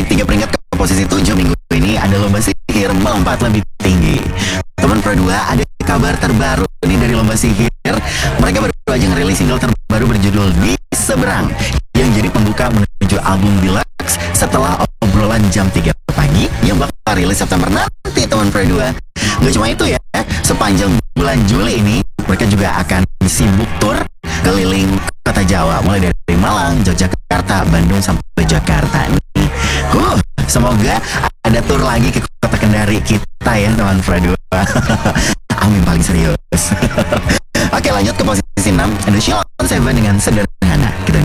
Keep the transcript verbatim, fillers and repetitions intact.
Tiga peringkat ke posisi tujuh minggu ini ada Lomba Sihir melompat lebih tinggi. Teman Pro dua, ada kabar terbaru ini dari Lomba Sihir. Mereka baru aja ngerilis single terbaru berjudul Di Seberang yang jadi pembuka menuju album deluxe setelah obrolan jam tiga pagi yang bakal rilis September nanti, teman Pro dua. Gak cuma itu ya, sepanjang bulan Juli ini mereka juga akan sibuk tour keliling kota Jawa, mulai dari Malang, Yogyakarta, Bandung sampai Jakarta nih. Huh, semoga ada tour lagi ke kota Kendari kita ya, teman Pro dua. Amin paling serius. Oke, lanjut ke posisi enam, ada Sheila on tujuh dengan Sederhana. Kita